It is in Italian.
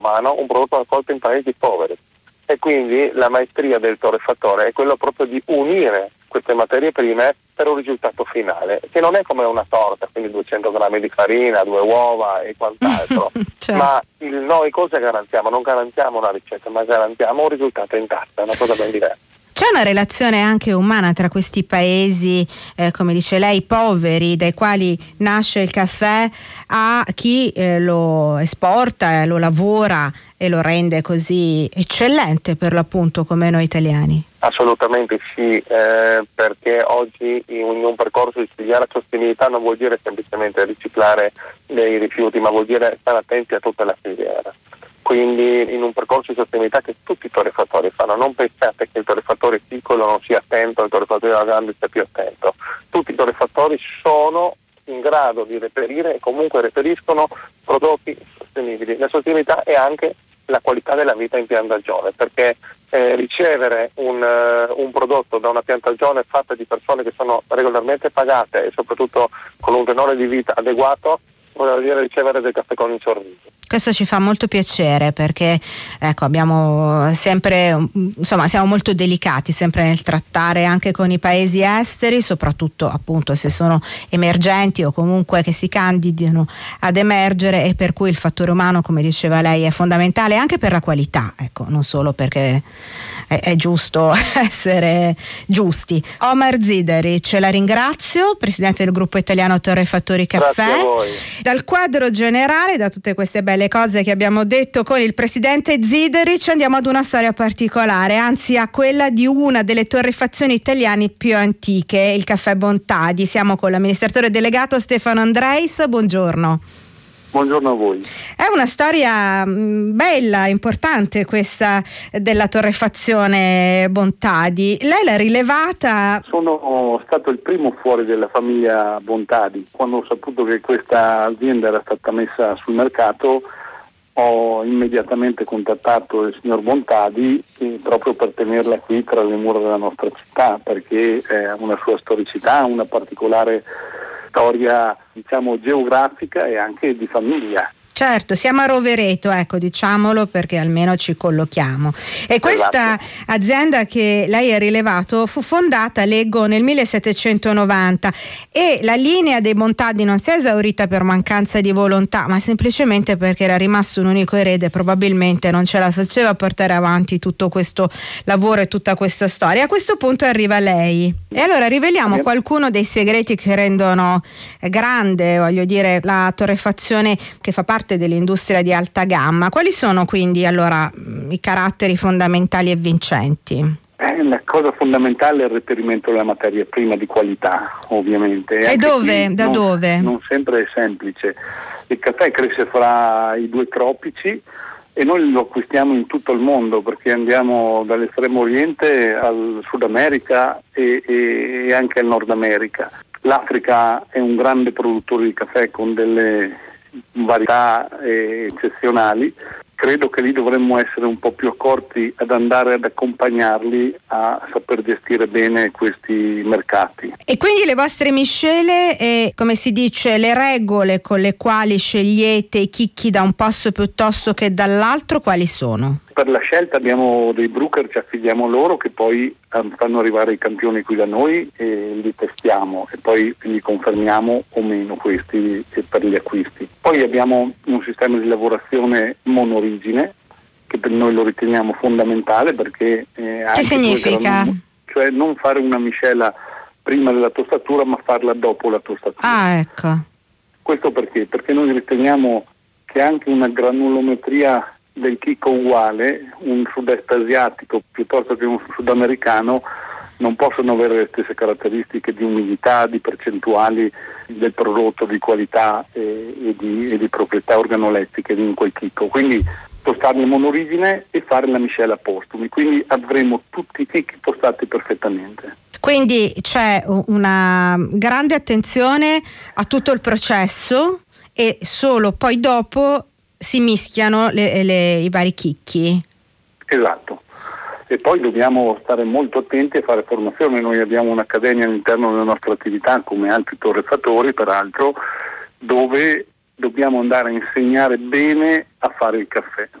umano, un prodotto raccolto in paesi poveri. E quindi la maestria del torrefattore è quello proprio di unire queste materie prime per un risultato finale, che non è come una torta, quindi 200 grammi di farina, 2 uova e quant'altro. Certo. Ma noi cosa garantiamo? Non garantiamo una ricetta, ma garantiamo un risultato in tasca, è una cosa ben diversa. C'è una relazione anche umana tra questi paesi, come dice lei, poveri, dai quali nasce il caffè, a chi lo esporta, lo lavora e lo rende così eccellente per l'appunto come noi italiani? Assolutamente sì, perché oggi in un percorso di studiare la sostenibilità non vuol dire semplicemente riciclare dei rifiuti, ma vuol dire stare attenti a tutta la filiera. Quindi in un percorso di sostenibilità che tutti i torrefattori fanno, non pensate che il torrefattore piccolo non sia attento, il torrefattore grande sia più attento. Tutti i torrefattori sono in grado di reperire e comunque reperiscono prodotti sostenibili. La sostenibilità è anche la qualità della vita in piantagione, perché ricevere un prodotto da una piantagione fatta di persone che sono regolarmente pagate e soprattutto con un tenore di vita adeguato vuol dire ricevere del caffè con il sorriso. Questo ci fa molto piacere perché abbiamo sempre, siamo molto delicati sempre nel trattare anche con i paesi esteri, soprattutto appunto se sono emergenti o comunque che si candidino ad emergere, e per cui il fattore umano, come diceva lei, è fondamentale anche per la qualità, non solo perché è giusto essere giusti. Omar Zidaric, la ringrazio, presidente del gruppo italiano Torrefattori Caffè. Grazie a voi. Dal quadro generale, da tutte queste belle cose che abbiamo detto con il presidente Zidaric, andiamo ad una storia particolare, anzi a quella di una delle torrefazioni italiane più antiche, il Caffè Bontadi. Siamo con l'amministratore delegato Stefano Andreis, buongiorno. Buongiorno a voi. È una storia bella, importante questa della torrefazione Bontadi. Lei l'ha rilevata? Sono stato il primo fuori della famiglia Bontadi. Quando ho saputo che questa azienda era stata messa sul mercato, ho immediatamente contattato il signor Bontadi proprio per tenerla qui tra le mura della nostra città, perché ha una sua storicità, una particolare storia, geografica e anche di famiglia. Certo, siamo a Rovereto, diciamolo perché almeno ci collochiamo. E questa azienda che lei ha rilevato fu fondata, leggo, nel 1790, e la linea dei Bontadi non si è esaurita per mancanza di volontà, ma semplicemente perché era rimasto un unico erede, probabilmente non ce la faceva a portare avanti tutto questo lavoro e tutta questa storia. A questo punto arriva lei. E allora riveliamo qualcuno dei segreti che rendono grande, la torrefazione che fa parte dell'industria di alta gamma. Quali sono quindi allora i caratteri fondamentali e vincenti? La cosa fondamentale è il reperimento della materia prima di qualità, ovviamente. E dove? Da dove? Non sempre è semplice. Il caffè cresce fra i due tropici e noi lo acquistiamo in tutto il mondo, perché andiamo dall'estremo oriente al Sud America e anche al Nord America. L'Africa è un grande produttore di caffè con delle varietà eccezionali. Credo che lì dovremmo essere un po' più accorti ad andare ad accompagnarli a saper gestire bene questi mercati. E quindi le vostre miscele e, come si dice, le regole con le quali scegliete i chicchi da un posto piuttosto che dall'altro, quali sono? Per la scelta abbiamo dei broker, ci affidiamo loro, che poi fanno arrivare i campioni qui da noi e li testiamo e poi li confermiamo o meno questi per gli acquisti. Poi abbiamo un sistema di lavorazione monorigine che per noi lo riteniamo fondamentale, perché che significa? Cioè non fare una miscela prima della tostatura ma farla dopo la tostatura. Ecco. Questo perché? Perché noi riteniamo che anche una granulometria del chicco uguale, un sud-est asiatico piuttosto che un sudamericano, non possono avere le stesse caratteristiche di umidità, di percentuali del prodotto, di qualità e di proprietà organolettiche in quel chicco. Quindi tostarli in monorigine e fare la miscela postumi, quindi avremo tutti i chicchi tostati perfettamente. Quindi c'è una grande attenzione a tutto il processo e solo poi dopo si mischiano i vari chicchi. Esatto. E poi dobbiamo stare molto attenti a fare formazione. Noi abbiamo un'accademia all'interno della nostra attività, come altri torrefatori peraltro, dove dobbiamo andare a insegnare bene a fare il caffè.